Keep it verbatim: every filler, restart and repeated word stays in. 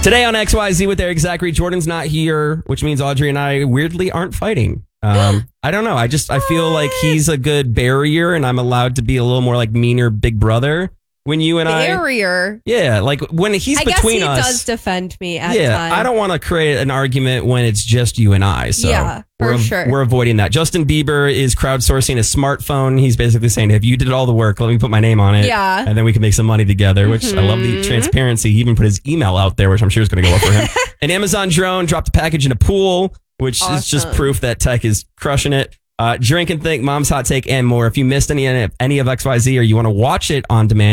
Today on X Y Z with Eric Zachary, Jordan's not here, which means Audrey and I weirdly aren't fighting. Um, I don't know. I just I feel like he's a good barrier, and I'm allowed to be a little more like meaner big brother. When you and I, barrier. Yeah, like when he's I between guess he us, does defend me at yeah, times. I don't want to create an argument when it's just you and I. So yeah, for we're, sure. We're avoiding that. Justin Bieber is crowdsourcing a smartphone. He's basically saying, if you did all the work, let me put my name on it. Yeah. And then we can make some money together, which Mm-hmm. I love the transparency. He even put his email out there, which I'm sure is going to go up for him. An Amazon drone dropped a package in a pool, which Awesome. is just proof that tech is crushing it. Uh, drink and think, Mom's Hot Take, and more. If you missed any, any of X Y Z or you want to watch it on demand,